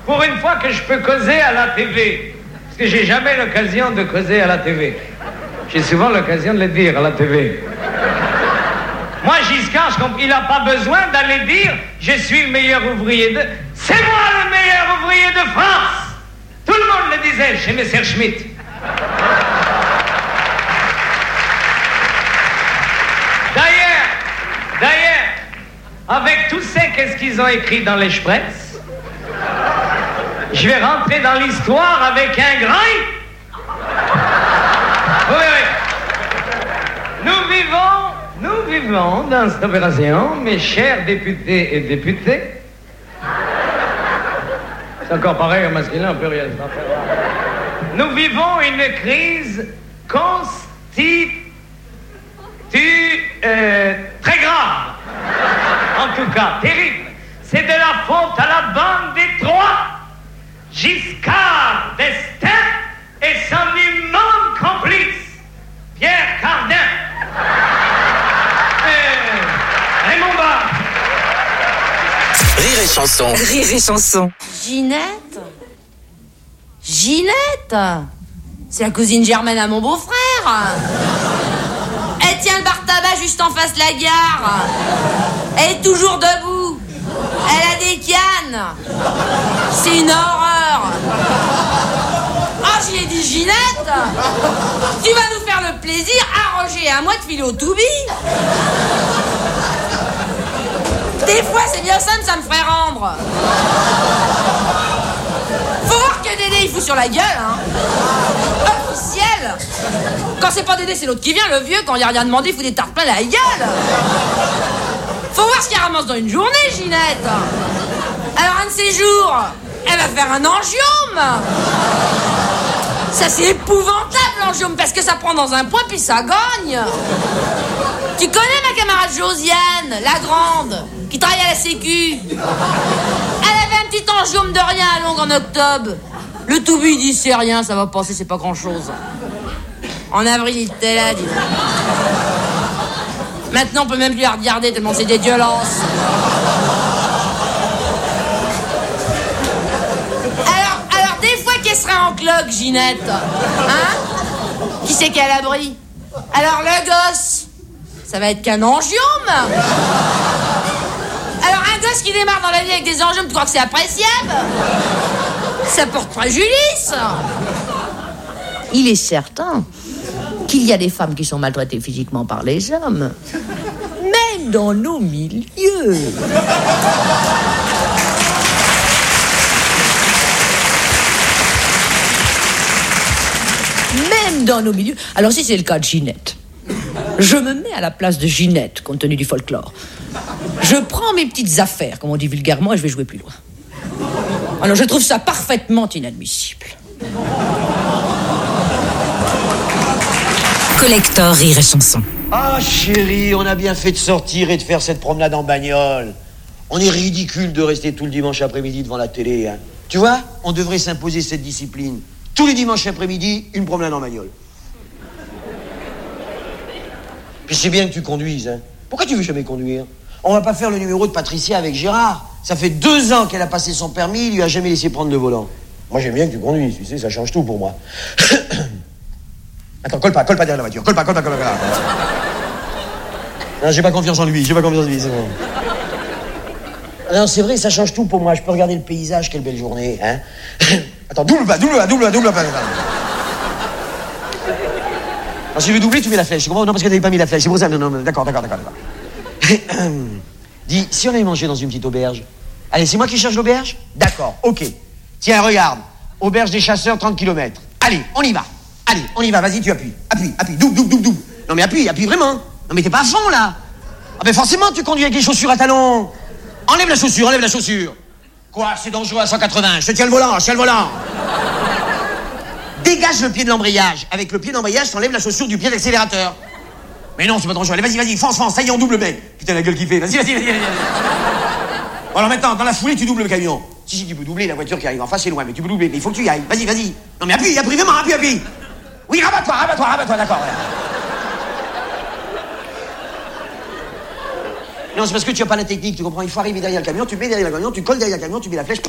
pour une fois que je peux causer à la TV. Parce que j'ai jamais l'occasion de causer à la TV. J'ai souvent l'occasion de le dire à la TV. Moi, Giscard, il n'a pas besoin d'aller dire « Je suis le meilleur ouvrier de... » C'est moi le meilleur ouvrier de France. Tout le monde le disait chez M. Schmitt. D'ailleurs, avec tout ça, qu'est-ce qu'ils ont écrit dans l'Express? Je vais rentrer dans l'histoire avec un grand I. Oui. Nous vivons dans cette opération, mes chers députés et députées. C'est encore pareil au masculin, on peut rien faire. Nous vivons une crise très grave. En tout cas, terrible. C'est de la faute à la bande des trois. Giscard d'Estaing et son immonde complice, Pierre Cardin. Raymond Barre. Rire et chanson. Rire et chanson. Ginette, c'est la cousine germaine à mon beau-frère. Elle tient le bar tabac juste en face de la gare. Elle est toujours debout. Elle a des cannes. C'est une horreur. Ah, j'y ai dit, Ginette, tu vas nous faire le plaisir à Roger et à moi de filer au Toubi. Des fois, c'est bien simple, ça me ferait rendre. Faut voir que Dédé, il fout sur la gueule, hein. Officiel. Quand c'est pas Dédé, c'est l'autre qui vient, le vieux. Quand il a rien demandé, il fout des tartes plein la gueule. Faut voir ce qu'il ramasse dans une journée, Ginette. Alors, un de ces jours, elle va faire un angiome. Ça, c'est épouvantable, l'angiome, parce que ça prend dans un point, puis ça gagne. Tu connais ma camarade Josiane, la grande, qui travaille à la Sécu. Elle avait un petit angiome de rien à Longue en octobre. Le Toubi dit c'est rien, ça va passer, c'est pas grand-chose. En avril, il était là, dis donc. Maintenant, on peut même plus la regarder tellement c'est des violences. Alors, des fois qu'elle serait en cloque, Ginette, hein? Qui c'est qu'elle abri? Alors, le gosse, ça va être qu'un angiome. Alors, un gosse qui démarre dans la vie avec des angiomes, tu crois que c'est appréciable? Ça porte préjudice. Il est certain qu'il y a des femmes qui sont maltraitées physiquement par les hommes, même dans nos milieux. Même dans nos milieux. Alors si c'est le cas de Ginette, je me mets à la place de Ginette, compte tenu du folklore. Je prends mes petites affaires, comme on dit vulgairement, et je vais jouer plus loin. Alors je trouve ça parfaitement inadmissible. Collector Rire et chanson. Ah chérie, on a bien fait de sortir et de faire cette promenade en bagnole. On est ridicule de rester tout le dimanche après-midi devant la télé, hein. Tu vois, on devrait s'imposer cette discipline. Tous les dimanches après-midi, une promenade en bagnole. Puis c'est bien que tu conduises, hein. Pourquoi tu veux jamais conduire? On va pas faire le numéro de Patricia avec Gérard. Ça fait 2 ans qu'elle a passé son permis, il lui a jamais laissé prendre le volant. Moi j'aime bien que tu conduises, tu sais, ça change tout pour moi. Attends, colle pas derrière la voiture, colle pas. Non, j'ai pas confiance en lui, c'est bon. Non, c'est vrai, ça change tout pour moi, je peux regarder le paysage, quelle belle journée, hein. Attends, double pas. Alors, si je veux doubler, tu mets la flèche, tu comprends? Non, parce que t'avais pas mis la flèche, c'est pour ça, non, d'accord. Dis, si on allait manger dans une petite auberge. Allez, c'est moi qui cherche l'auberge? D'accord, ok. Tiens, regarde, auberge des chasseurs, 30 km. Allez, on y va, vas-y, tu appuies, double. Non mais appuie vraiment. Non mais t'es pas à fond, là. Ah ben forcément, tu conduis avec les chaussures à talons. Enlève la chaussure. Quoi, c'est dangereux à 180, je te tiens le volant. Dégage le pied de l'embrayage. Avec le pied d'embrayage, t'enlèves la chaussure du pied d'accélérateur. Mais non, c'est pas dangereux. Allez, vas-y, fonce, ça y est, on double, mec. Putain, la gueule qui fait. Vas-y. Bon, alors maintenant, dans la foulée, tu doubles le camion. Si, tu peux doubler la voiture qui arrive en face, c'est loin, mais tu peux doubler, mais il faut que tu y ailles. Vas-y. Non, mais appuie, vraiment, appuie. Oui, rabat-toi, d'accord. Ouais. Non, c'est parce que tu n'as pas la technique, tu comprends? Il faut arriver derrière le camion, tu mets derrière le camion, tu colles derrière le camion, tu mets la flèche.